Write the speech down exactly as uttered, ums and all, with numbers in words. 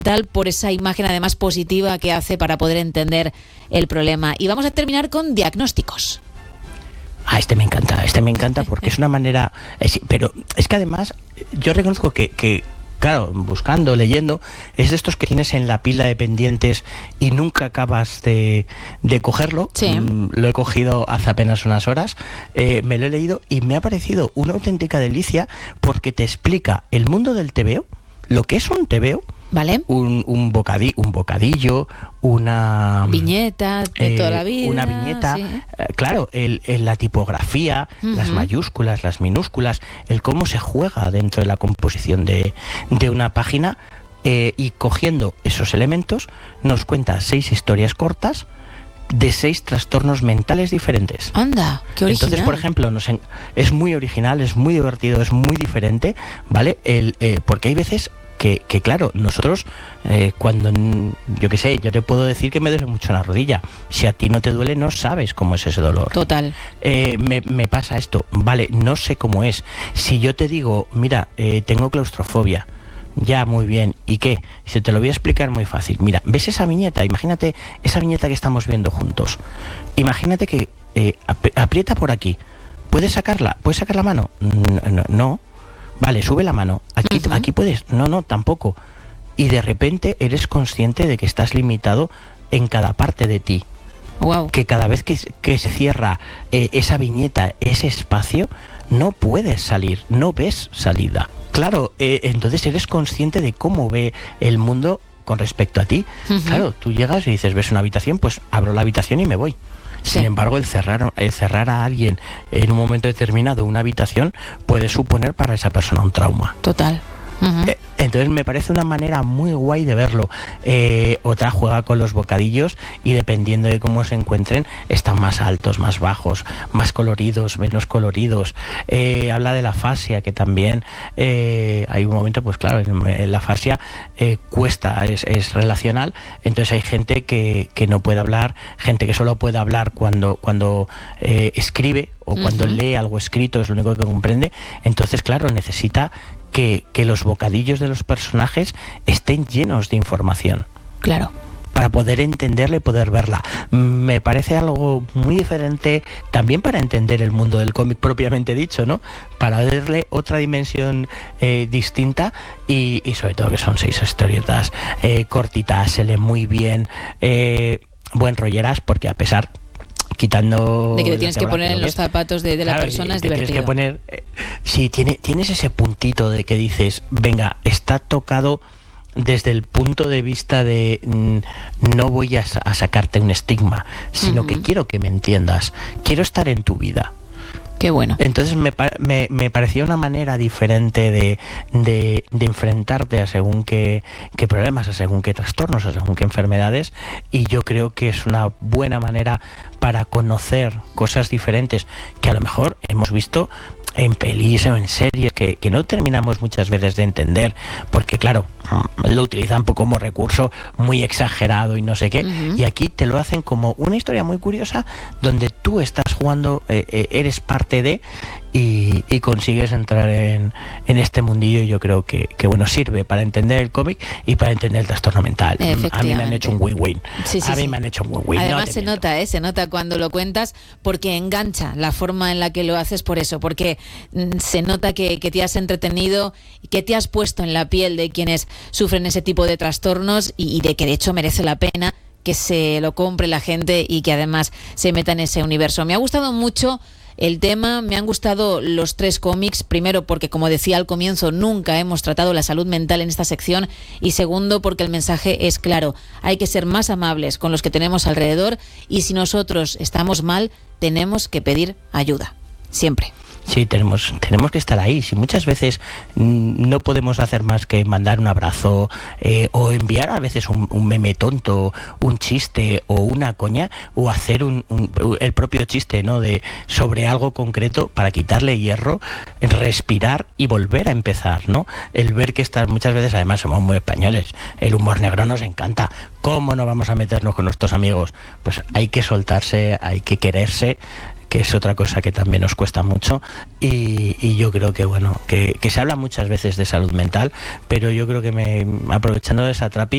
mental por esa imagen además positiva que hace para poder entender el problema. Y vamos a terminar con diagnósticos. Ah, este me encanta, este me encanta porque es una manera... Es, pero es que además yo reconozco que... que claro, buscando, leyendo, es de estos que tienes en la pila de pendientes y nunca acabas de, de cogerlo. Sí. Mm, lo he cogido hace apenas unas horas, eh, me lo he leído y me ha parecido una auténtica delicia porque te explica el mundo del tebeo, lo que es un tebeo, ¿vale? Un, un, bocadillo, un bocadillo, una... viñeta de eh, toda la vida. Una viñeta, sí. eh, claro, el, el, la tipografía, uh-huh. las mayúsculas, las minúsculas, el cómo se juega dentro de la composición de, de una página, eh, y cogiendo esos elementos nos cuenta seis historias cortas de seis trastornos mentales diferentes. Anda, qué original. Entonces, por ejemplo, nos en, es muy original, es muy divertido, es muy diferente, ¿vale? El, eh, porque hay veces... Que, que claro, nosotros eh, cuando, yo qué sé, yo te puedo decir que me duele mucho la rodilla. Si a ti no te duele, no sabes cómo es ese dolor. Total. Eh, me, me pasa esto, vale, no sé cómo es. Si yo te digo, mira, eh, tengo claustrofobia, ya, muy bien, ¿y qué? Si te lo voy a explicar muy fácil. Mira, ¿ves esa viñeta? Imagínate esa viñeta que estamos viendo juntos. Imagínate que eh, ap- aprieta por aquí. ¿Puedes sacarla? ¿Puedes sacar la mano? No, no. Vale, sube la mano. Aquí, uh-huh. aquí puedes. No, no, tampoco. Y de repente eres consciente de que estás limitado en cada parte de ti. Wow. Que cada vez que, que se cierra eh, esa viñeta, ese espacio, no puedes salir, no ves salida. Claro, eh, entonces eres consciente de cómo ve el mundo con respecto a ti. Uh-huh. Claro, tú llegas y dices, ¿ves una habitación? Pues abro la habitación y me voy. Sin sí. embargo, el cerrar, el cerrar a alguien en un momento determinado una habitación puede suponer para esa persona un trauma. Total. Uh-huh. Eh, entonces me parece una manera muy guay de verlo. Eh, otra juega con los bocadillos y dependiendo de cómo se encuentren están más altos, más bajos, más coloridos, menos coloridos. Eh, habla de la fascia, que también eh, hay un momento, pues claro, en, en la fascia eh, cuesta, es, es relacional. Entonces hay gente que, que no puede hablar, gente que solo puede hablar cuando, cuando eh, escribe o cuando uh-huh. lee algo escrito, es lo único que comprende. Entonces, claro, necesita Que, que los bocadillos de los personajes estén llenos de información. Claro. Para poder entenderla y poder verla. Me parece algo muy diferente también para entender el mundo del cómic propiamente dicho, ¿no? Para darle otra dimensión eh, distinta y, y sobre todo que son seis historietas eh, cortitas, se lee muy bien, eh, buen rolleras, porque a pesar... quitando de que te tienes que poner en los zapatos de, de la claro, persona, es divertido. Tienes que poner, eh, sí, tiene, tienes ese puntito de que dices, venga, está tocado desde el punto de vista de mm, no voy a, a sacarte un estigma, sino uh-huh. que quiero que me entiendas, quiero estar en tu vida. Qué bueno. Entonces me, me, me parecía una manera diferente de, de, de enfrentarte a según qué, qué problemas, a según qué trastornos, a según qué enfermedades, y yo creo que es una buena manera para conocer cosas diferentes que a lo mejor hemos visto en pelis o en series que, que no terminamos muchas veces de entender, porque claro, lo utilizan como recurso muy exagerado y no sé qué, uh-huh. y aquí te lo hacen como una historia muy curiosa donde tú estás jugando, eh, eh, eres parte de y, y consigues entrar en, en este mundillo. Yo creo que, que bueno, sirve para entender el cómic y para entender el trastorno mental. A mí me han hecho un win-win. Sí, sí, a mí sí. me han hecho un win-win. Además no se miento. nota, ¿eh? se nota cuando lo cuentas, porque engancha la forma en la que lo haces por eso, porque mm, se nota que, que te has entretenido, que te has puesto en la piel de quienes sufren ese tipo de trastornos y, y de que de hecho merece la pena que se lo compre la gente y que además se meta en ese universo. Me ha gustado mucho el tema, me han gustado los tres cómics, primero porque, como decía al comienzo, nunca hemos tratado la salud mental en esta sección, y segundo porque el mensaje es claro, hay que ser más amables con los que tenemos alrededor y si nosotros estamos mal, tenemos que pedir ayuda, siempre. Sí, tenemos, tenemos que estar ahí. Si muchas veces mm, no podemos hacer más que mandar un abrazo eh, o enviar a veces un, un meme tonto, un chiste o una coña, o hacer un, un, el propio chiste, ¿no? De sobre algo concreto para quitarle hierro, respirar y volver a empezar, ¿no? El ver que estas muchas veces, además somos muy españoles, el humor negro nos encanta. ¿Cómo no vamos a meternos con nuestros amigos? Pues hay que soltarse, hay que quererse, que es otra cosa que también nos cuesta mucho, y, y yo creo que bueno, que, que se habla muchas veces de salud mental, pero yo creo que me, aprovechando de esa trapi,